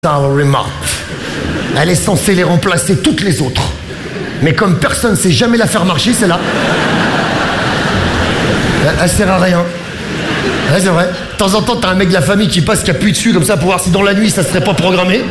remark. Elle est censée les remplacer toutes les autres. Mais comme personne ne sait jamais la faire marcher, celle-là, elle sert à rien. Ouais, c'est vrai. De temps en temps, t'as un mec de la famille qui passe, qui appuie dessus comme ça pour voir si dans la nuit ça serait pas programmé.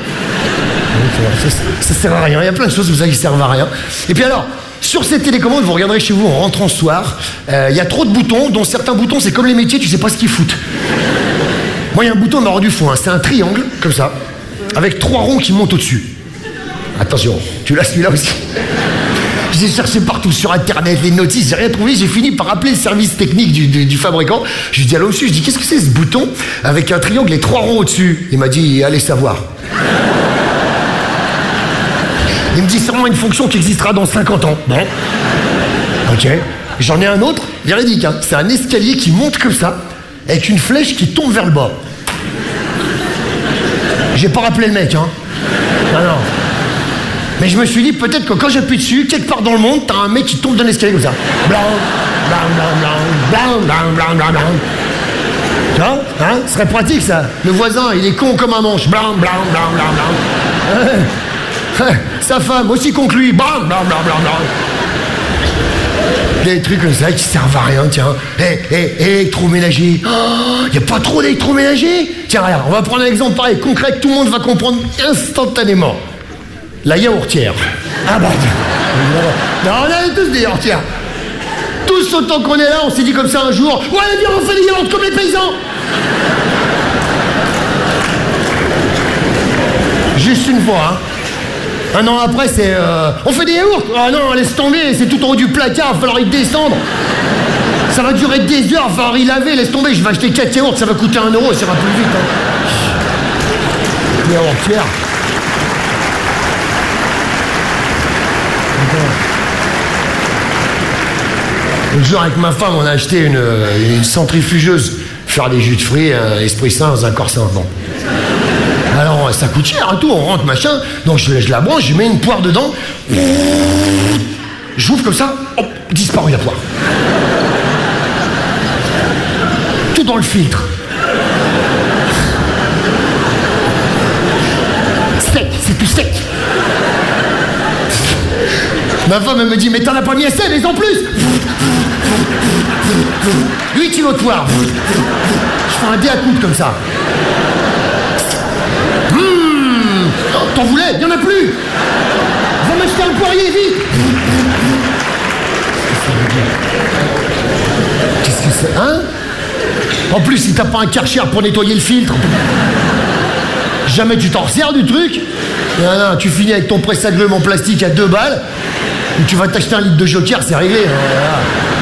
Ça sert à rien. Il y a plein de choses comme ça qui servent à rien. Et puis alors, sur ces télécommandes, vous regarderez chez vous en rentrant ce soir, il y a trop de boutons, dont certains boutons, c'est comme les métiers, tu sais pas ce qu'ils foutent. Moi, il y a un bouton m'a rendu fou, hein. C'est un triangle, comme ça, avec 3 ronds qui montent au-dessus. Attention, tu l'as celui-là aussi. J'ai cherché partout sur internet, les notices, j'ai rien trouvé, j'ai fini par appeler le service technique du fabricant. Je lui dis allô monsieur, je dis qu'est-ce que c'est ce bouton avec un triangle et 3 ronds au-dessus? Il m'a dit allez savoir. Il me dit sûrement une fonction qui existera dans 50 ans. Bon. Ok. J'en ai un autre, véridique, hein. C'est un escalier qui monte comme ça, avec une flèche qui tombe vers le bas. J'ai pas rappelé le mec, hein. Ah non. Mais je me suis dit, peut-être que quand j'appuie dessus, quelque part dans le monde, t'as un mec qui tombe d'un escalier comme ça. Blanc, blanc, blanc, blanc, blanc, blanc, blanc, blanc. Tu vois, hein? Ce serait pratique, ça. Le voisin, il est con comme un manche. Blanc, blanc, blanc, blanc, blanc. Sa femme, aussi con que lui. Blanc, blanc, blanc, blanc, blanc. Des trucs comme ça qui servent à rien, tiens. Électroménager. Il n'y a pas trop d'électroménager. Tiens, regarde, on va prendre un exemple pareil, concret, que tout le monde va comprendre instantanément. La yaourtière. Ah bah... Non, on a tous des yaourtières. Tous autant qu'on est là, on s'est dit comme ça un jour, ouais, viens, on fait des yaourts comme les paysans. Juste une fois, hein. Un an après, c'est... on fait des yaourts. Ah non, laisse tomber, c'est tout en haut du placard, il va falloir y descendre. Ça va durer des heures, il va falloir y laver, laisse tomber, je vais acheter 4 yaourts, ça va coûter 1 €, ça va plus vite. Hein. Yaourtière. Un jour, avec ma femme, on a acheté une centrifugeuse. Faire des jus de fruits, Esprit Saint dans un corset. Bon. Alors, ça coûte cher, tout, on rentre, machin. Donc, je la branche, je mets une poire dedans. J'ouvre comme ça, hop, disparu la poire. Tout dans le filtre. Sec, c'est tout sec. Ma femme, elle me dit, mais t'en as pas mis assez, mais en plus 8 kilos de poire. Je fais un dé à coupe comme ça. T'en voulais? Il n'y en a plus. Va m'acheter un poirier, vite. Qu'est-ce que c'est, hein? En plus, si t'as pas un Karcher pour nettoyer le filtre, jamais tu t'en resserres du truc. Non, tu finis avec ton presse-agrumes en plastique à 2 balles. Tu vas t'acheter un litre de Joker, c'est réglé. Voilà.